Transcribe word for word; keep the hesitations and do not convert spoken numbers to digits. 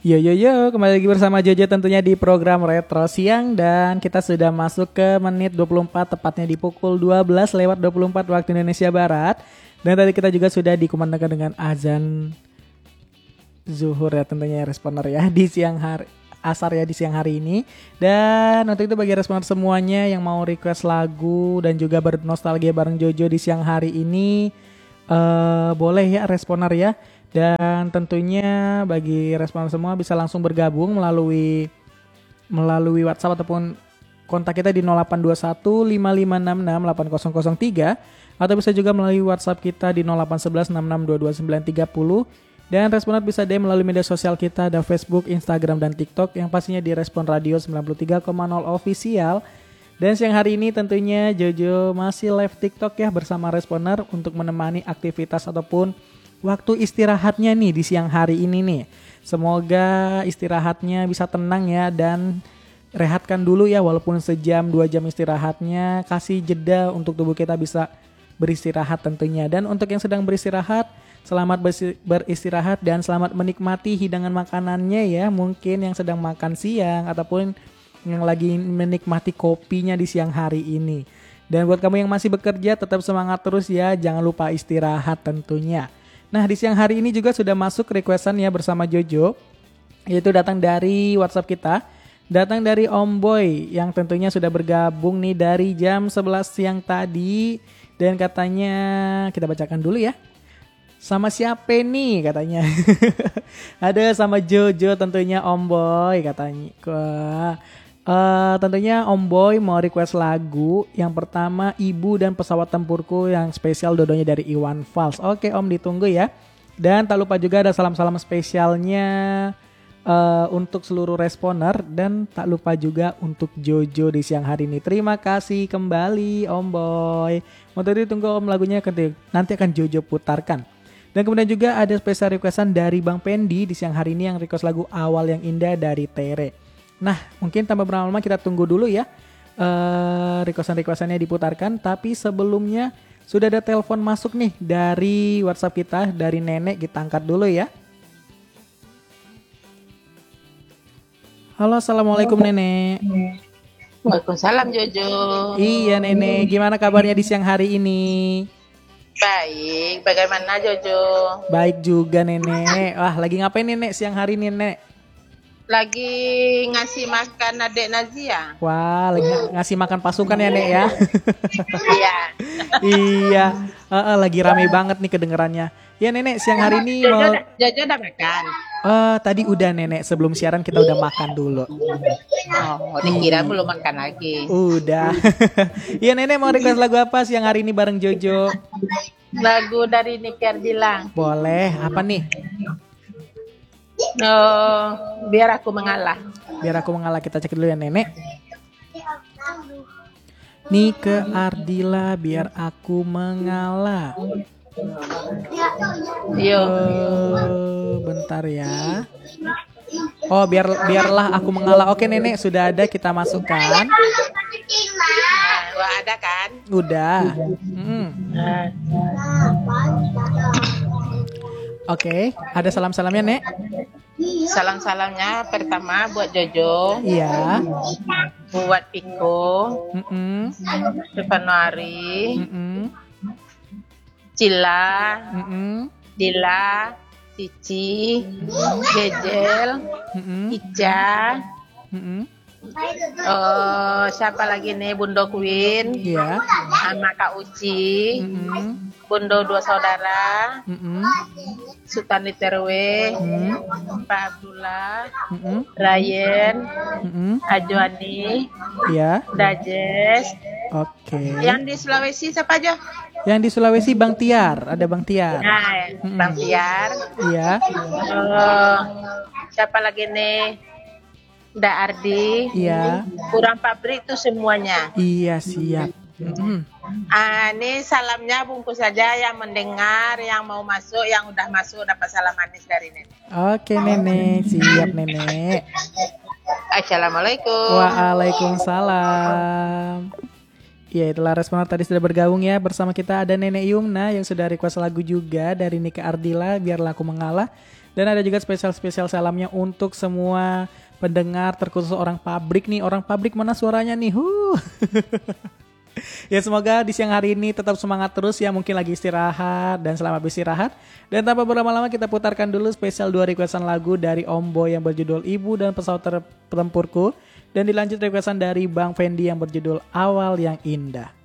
Yo yo yo, kembali lagi bersama Jojo tentunya di program Retro Siang. Dan kita sudah masuk ke menit dua puluh empat, tepatnya di pukul dua belas lewat dua puluh empat waktu Indonesia Barat. Dan tadi kita juga sudah dikumandangkan dengan azan zuhur ya, tentunya responer ya di siang hari asar ya di siang hari ini. Dan untuk itu bagi responer semuanya yang mau request lagu dan juga bernostalgia bareng Jojo di siang hari ini, uh, boleh ya responer ya. Dan tentunya bagi responer semua bisa langsung bergabung melalui melalui WhatsApp ataupun kontak kita di nol delapan dua satu lima lima enam enam delapan nol nol tiga, atau bisa juga melalui WhatsApp kita di nol delapan satu satu enam enam dua dua sembilan tiga nol. Dan responer bisa D M melalui media sosial kita, ada Facebook, Instagram, dan TikTok yang pastinya di Respon Radio sembilan puluh tiga koma nol Official. Dan siang hari ini tentunya Jojo masih live TikTok ya bersama responer untuk menemani aktivitas ataupun waktu istirahatnya nih di siang hari ini nih. Semoga istirahatnya bisa tenang ya, dan rehatkan dulu ya, walaupun sejam dua jam istirahatnya, kasih jeda untuk tubuh kita bisa beristirahat tentunya. Dan untuk yang sedang beristirahat, selamat beristirahat dan selamat menikmati hidangan makanannya ya. Mungkin yang sedang makan siang ataupun yang lagi menikmati kopinya di siang hari ini. Dan buat kamu yang masih bekerja, tetap semangat terus ya, jangan lupa istirahat tentunya. Nah, di siang hari ini juga sudah masuk requestan ya bersama Jojo, yaitu datang dari WhatsApp kita, datang dari Om Boy yang tentunya sudah bergabung nih dari jam sebelas siang tadi. Dan katanya kita bacakan dulu ya. Sama siapa nih katanya? Ada sama Jojo tentunya Om Boy katanya. Wah. Uh, tentunya Om Boy mau request lagu. Yang pertama Ibu dan Pesawat Tempurku yang spesial dodonya dari Iwan Fals. Oke Om, ditunggu ya. Dan tak lupa juga ada salam-salam spesialnya uh, untuk seluruh responer. Dan tak lupa juga untuk Jojo di siang hari ini. Terima kasih kembali Om Boy. Untuk itu tunggu Om lagunya, nanti akan Jojo putarkan. Dan kemudian juga ada spesial requestan dari Bang Pendi di siang hari ini yang request lagu Awal Yang Indah dari Tere. Nah, mungkin tanpa berlama-lama kita tunggu dulu ya uh, requestan-requestannya diputarkan. Tapi sebelumnya sudah ada telepon masuk nih dari WhatsApp kita, dari Nenek. Kita angkat dulu ya. Halo, Assalamualaikum Nenek. Waalaikumsalam Jojo. Iya Nenek, gimana kabarnya di siang hari ini? Baik, bagaimana Jojo? Baik juga Nenek. Wah, lagi ngapain Nenek siang hari ini Nenek? Lagi ngasih makan adik Nazia. Wah, lagi ng- ngasih makan pasukan ya Nek ya. Iya. Iya, uh, uh, lagi rame banget nih kedengerannya. Ya Nenek, siang hari ini Jojo, mau... udah, Jojo udah makan? Uh, tadi udah Nenek, sebelum siaran kita udah makan dulu. Oh, dikira belum makan lagi. Udah. Iya Nenek, mau request lagu apa siang hari ini bareng Jojo? Lagu dari Niki Ardila. Boleh, apa nih? Oh, biar aku mengalah. Biar aku mengalah, kita cek dulu ya Nenek. Nike Ardila, biar aku mengalah. Yo. Uh, bentar ya. Oh, biar biarlah aku mengalah. Oke Nenek, sudah ada, kita masukkan. Nah, ada kan? Udah. Hmm. Oke, ada salam-salamnya Nek. Salam-salamnya pertama buat Jojo. Iya. Buat Piko. Mm-mm. Stefanuari. Mm-mm. Cila. Mm-mm. Dila. Cici. Jejel. Mm-mm. Ica. Mm-mm. Oh, siapa lagi nih? Bundo Queen. Iya. Anak Kak Uci. Mm-mm. Bundo dua saudara. Mm-mm. Sultan Terwe. Mm-mm. Pak Abdullah. Mm-mm. Ryan. Mm-mm. Ajwani. Iya. Dajes. Oke. Yang di Sulawesi siapa aja? Yang di Sulawesi Bang Tiar, ada Bang Tiar. Nah, Mm-mm. Bang Tiar. Iya. Oh, siapa lagi nih? Nda Ardi. Iya. Kurang pabrik itu semuanya. Iya, siap. Mm-mm. Ah, ini salamnya bungkus saja yang mendengar, yang mau masuk, yang udah masuk dapat salam manis dari Nenek. Oke Nenek, siap Nenek. Assalamualaikum. Waalaikumsalam. Ya, itulah responden tadi sudah bergabung ya. Bersama kita ada Nenek Yumna yang sudah request lagu juga dari Nika Ardila, Biarlah Aku Mengalah. Dan ada juga spesial-spesial salamnya untuk semua pendengar, terkhusus orang pabrik nih. Orang pabrik mana suaranya nih? Huh. Ya semoga di siang hari ini tetap semangat terus ya, mungkin lagi istirahat dan selamat beristirahat. Dan tanpa berlama-lama kita putarkan dulu spesial dua requestan lagu dari Om Boy yang berjudul Ibu dan Pesawat Tempurku. Dan dilanjut requestan dari Bang Fendi yang berjudul Awal yang Indah.